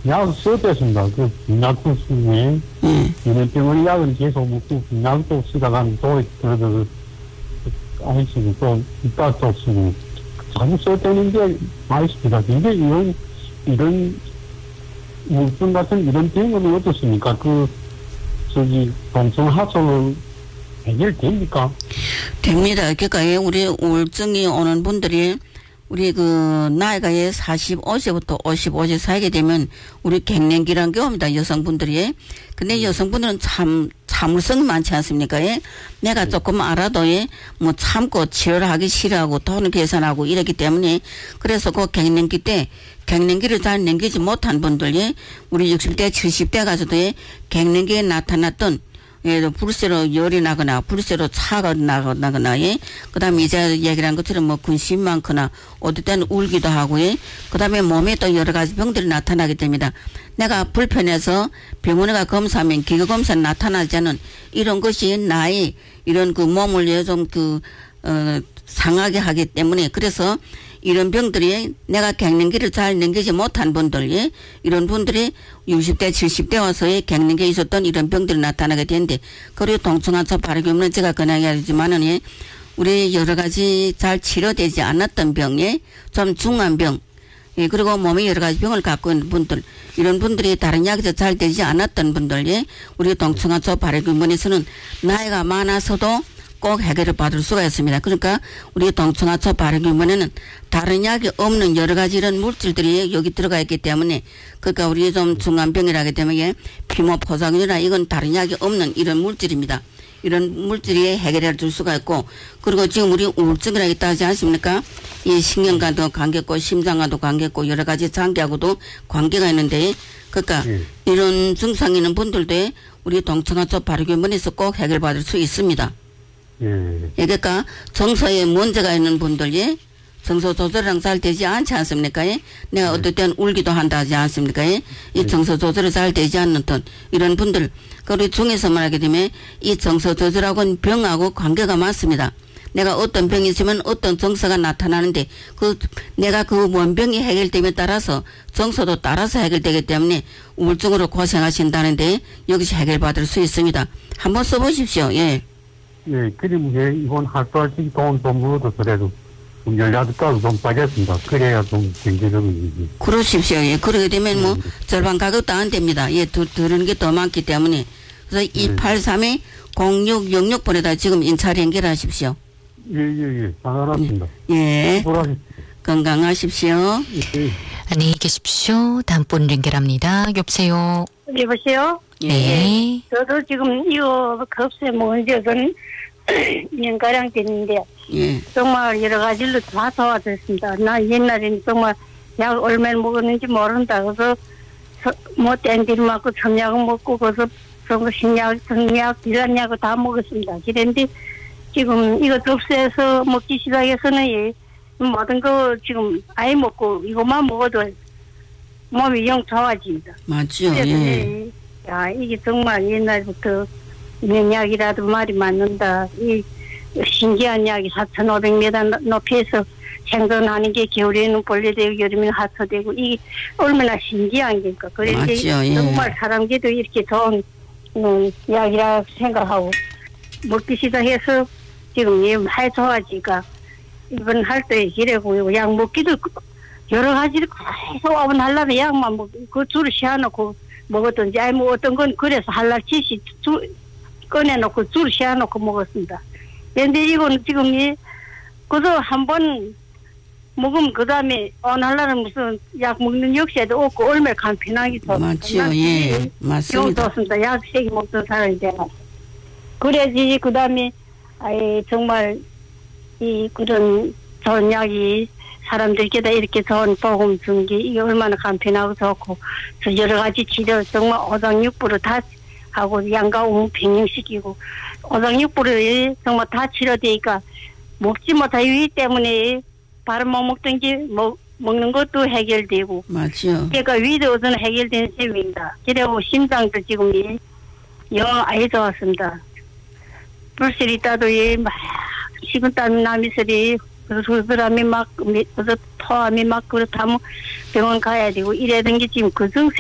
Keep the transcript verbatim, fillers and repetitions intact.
약 써댔습니다. 그 빈약도 쓰니 예. 이런 병원 약은 계속 먹고 빈약도 쓰다가는 또 그래도 안 쓰고 또 이따 또 쓰고 자주 써대는 게 많습니다. 근데 이런 이런 우울증 같은 이런 병은 어떻습니까? 그 저기 동성 하소를 해결됩니까? 됩니다. 그러니까 예, 우리 우울증이 오는 분들이 우리 그 나이가 예 사십오 세부터 오십오 세 사이게 되면 우리 갱년기라는 게 옵니다. 여성분들이. 근데 여성분들은 참 참을성이 많지 않습니까? 예? 내가 조금 알아도 예, 뭐 참고 치료를 하기 싫어하고 돈을 계산하고 이러기 때문에 그래서 그 갱년기 때 갱년기를 잘 넘기지 못한 분들 예, 우리 육십 대 칠십 대 가서도 예, 갱년기에 나타났던 예, 불세로 열이 나거나, 불세로 차가 나거나, 예. 그 다음에 이제 얘기를 한 것처럼 뭐 근심 많거나, 어떨 때는 울기도 하고, 예. 그 다음에 몸에 또 여러 가지 병들이 나타나게 됩니다. 내가 불편해서 병원에 가 검사하면 기계검사 나타나지 않은 이런 것이 나의 이런 그 몸을 좀 그, 어, 상하게 하기 때문에 그래서 이런 병들이 내가 갱년기를 잘 넘기지 못한 분들, 예? 이런 분들이 육십 대, 칠십 대 와서의 갱년기에 있었던 이런 병들이 나타나게 되는데, 그리고 동충하초 발효균은 제가 그냥 얘기하지만은, 예? 우리 여러 가지 잘 치료되지 않았던 병에 좀 중한 병, 예, 그리고 몸에 여러 가지 병을 갖고 있는 분들, 이런 분들이 다른 약에서 잘 되지 않았던 분들, 예? 우리 동충하초 발효균에서는 나이가 많아서도 꼭 해결을 받을 수가 있습니다. 그러니까 우리 동충하초 발효균에는 다른 약이 없는 여러 가지 이런 물질들이 여기 들어가 있기 때문에 그러니까 우리 좀 중간병이라 하기 때문에 피모포상균이나 이건 다른 약이 없는 이런 물질입니다. 이런 물질이 해결해 줄 수가 있고 그리고 지금 우리 우울증이라고 있다 하지 않습니까? 이 신경과도 관계있고 심장과도 관계있고 여러 가지 장기하고도 관계가 있는데 그러니까 네. 이런 증상이 있는 분들도 우리 동충하초 발효균에서 꼭 해결받을 수 있습니다. 예. 그러니까 정서에 문제가 있는 분들, 예? 정서 조절이랑 잘 되지 않지 않습니까? 예? 내가 예. 어떨 땐 울기도 한다 하지 않습니까? 예? 이 정서 조절이 잘 되지 않는 듯 이런 분들, 그리고 중에서 말하게 되면 이 정서 조절하고는 병하고 관계가 많습니다. 내가 어떤 병이 있으면 어떤 정서가 나타나는데 그 내가 그 원병이 해결됨에 따라서 정서도 따라서 해결되기 때문에 우울증으로 고생하신다는데 여기서 해결받을 수 있습니다. 한번 써보십시오. 예. 예, 그럼 예, 이번 할수할수 돈, 돈 벌어도 그래도 좀 열려도 좀 빠졌습니다. 그래야 좀 경제적이지. 그러십시오. 예, 그러게 되면 뭐 네. 절반 가격도 안 됩니다. 예, 더, 들은 게 더 많기 때문에. 그래서 네. 이팔삼 공육영육 번에다 지금 인차 연결하십시오. 예, 예, 예. 잘 알았습니다. 예. 예. 건강하십시오. 예. 안녕히 계십시오. 다음 분 연결합니다. 여보세요. 여보세요? 네. 예. 저도 지금 이거 급세 먹은 지는 이 년가량 됐는데 예. 정말 여러 가지로 다 도와줬습니다. 나 옛날에는 정말 약 얼마나 먹었는지 모른다. 그래서 뭐 땡길 맞고 청약을 먹고 그래서 정말 신약, 정약, 질환약을 다 먹었습니다. 그런데 지금 이거 급세에서 먹기 시작해서는 모든 거 지금 아예 먹고 이것만 먹어도 몸이 영 좋아집니다. 맞죠. 예. 야, 이게 정말 옛날부터 명약이라도 말이 맞는다. 이 신기한 약이 사천오백 미터 높이에서 생존하는 게 겨울에는 벌레되고 여름에는 하초되고 이게 얼마나 신기한 게니까. 그런데 예. 정말 사람께도 이렇게 좋은 음, 약이라 생각하고 먹기 시작해서 지금 이 많이 좋아지니까 이번 할 때 이래고 약 먹기도 여러 가지를 계속 와본 하려면 약만 먹고 그 줄을 씌워놓고 먹었던지 아니 뭐 어떤 건 그래서 할랄 짓이 꺼내놓고 줄을 씌워놓고 먹었습니다. 그런데 이거는 지금 이 그저 한번 먹으면 그 다음에 오늘날은 무슨 약 먹는 역시에도 없고 얼마나 간편하기 좋습니다. 맞죠. 예. 맞습니다. 좋습니다. 약세기 먹던 사람인데 그래야지 그 다음에 아예 정말 이 그런 좋은 약이 사람들께다 이렇게 좋은 복음 준 게 이게 얼마나 간편하고 좋고 저 여러 가지 치료 정말 오장육부로 다 하고 양가 옹 병행시키고 오장육부로 정말 다 치료되니까 먹지 못하기 위해 때문에 바로 못 먹던 게 먹, 먹는 것도 해결되고 맞죠. 그러니까 위도 우선 해결된 셈입니다. 그리고 심장도 지금 영 아예 좋았습니다. 불실이 있다도 막 식은땀이 나면서리 그 사람이 막, 그래서 토함이 막 그렇다면 병원 가야 되고 이래던 게 지금 그 증세